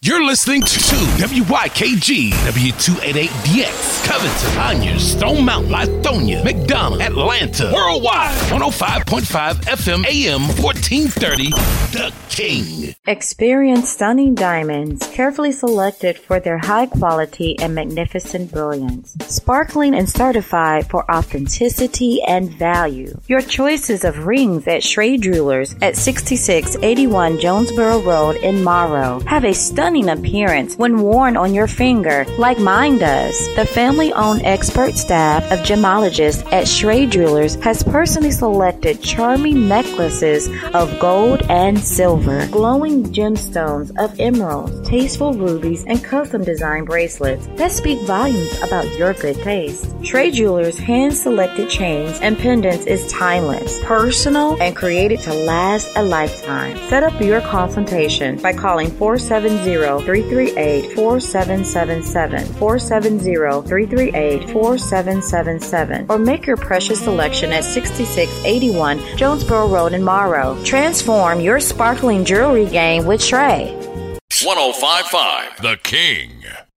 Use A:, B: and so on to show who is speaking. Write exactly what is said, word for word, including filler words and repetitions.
A: You're listening to W Y K G, W two eighty-eight D X, Covington, Conyers, Stone Mountain, Lithonia, McDonald, Atlanta, worldwide, one oh five point five F M, A M, fourteen thirty, The King.
B: Experience stunning diamonds, carefully selected for their high quality and magnificent brilliance. Sparkling and certified for authenticity and value. Your choices of rings at Schrey Jewelers at sixty-six eighty-one Jonesboro Road in Morrow have a stunning appearance when worn on your finger, like mine does. The family-owned expert staff of gemologists at Schrey Jewelers has personally selected charming necklaces of gold and silver, glowing gemstones of emeralds, tasteful rubies, and custom-designed bracelets that speak volumes about your good taste. Schrey Jewelers' hand-selected chains and pendants is timeless, personal, and created to last a lifetime. Set up your consultation by calling four seven zero, three three eight, four seven seven seven, four seven zero, three three eight, four seven seven seven, or make your precious selection at sixty-six eighty-one Jonesboro Road in Morrow. Transform your sparkling jewelry game with Schrey.
C: one oh five point five The King.